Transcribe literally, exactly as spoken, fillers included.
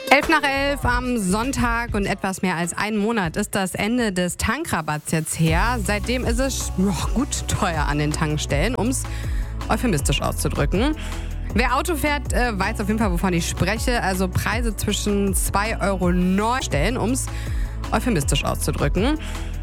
Elf nach elf am Sonntag und etwas mehr als einen Monat ist das Ende des Tankrabatts jetzt her. Seitdem ist es oh, gut teuer an den Tankstellen, um es euphemistisch auszudrücken. Wer Auto fährt, äh, weiß auf jeden Fall, wovon ich spreche. Also Preise zwischen zwei Euro neun stellen, um es euphemistisch auszudrücken.